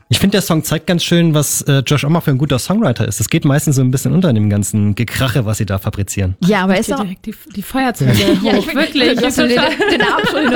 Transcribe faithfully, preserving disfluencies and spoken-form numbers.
Ich finde, der Song zeigt ganz schön, was äh, Josh Homme für ein guter Songwriter ist. Das geht meistens so ein bisschen unter in dem ganzen Gekrache, was sie da fabrizieren. Ja, aber ist auch... direkt die, die Feuerzeuge ja, hoch, ich wirklich. Ich den, den Arm schon